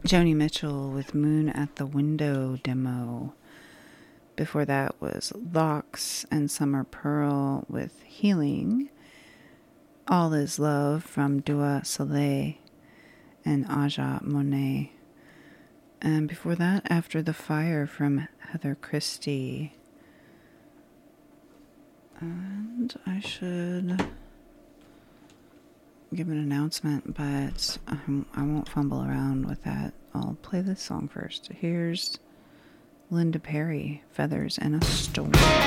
Joni Mitchell with Moon at the Window demo. Before that was Locks and Summer Pearl with Healing. All Is Love from Dua Soleil and Aja Monet. And before that, After the Fire from Heather Christie. And I should give an announcement, but I won't fumble around with that. I'll play this song first. Here's Linda Perry, Feathers in a Storm.